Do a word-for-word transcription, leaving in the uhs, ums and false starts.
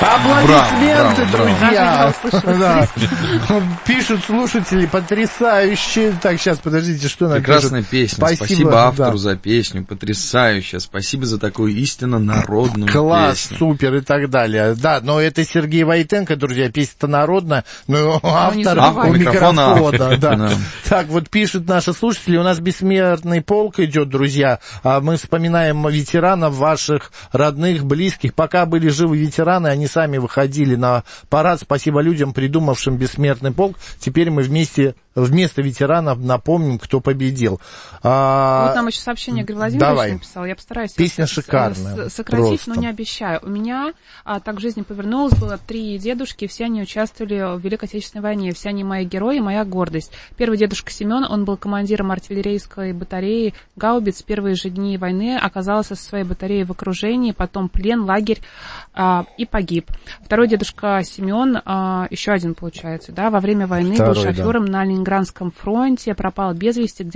Аплодисменты, браво, друзья! Да. Пишут слушатели, потрясающе. Так, сейчас, подождите, что нам Прекрасная пишут? песня. Спасибо, Спасибо автору да. за песню. Потрясающая. Спасибо за такую истинно народную Класс, песню. супер и так далее. Да, но это Сергей Войтенко, друзья, песня-то народная, но автор автор у микрофона. микрофона. Да. Да. Так, вот пишут наши слушатели, у нас бессмертный полк идет, друзья. Мы вспоминаем ветеранов ваших родных, близких. Пока были живы ветераны, они сами выходили на парад. Спасибо людям, придумавшим бессмертный полк. Теперь мы вместе, вместо ветеранов напомним, кто победил. А... Вот нам еще сообщение Игорь Владимирович Давай. написал. Я постараюсь Песня с- шикарная. с- сократить, Просто. но не обещаю. У меня а, так в жизни повернулось. Было три дедушки, все они участвовали в Великой Отечественной войне. Все они мои герои, моя гордость. Первый дедушка Семен, он был командиром артиллерийской батареи гаубиц. В первые же дни войны оказался со своей батареей в окружении, потом плен, лагерь а, и погиб. Второй дедушка Семен, а, еще один получается, да, во время войны Второй, был шофером да. на Ленинградском фронте, пропал без вести, где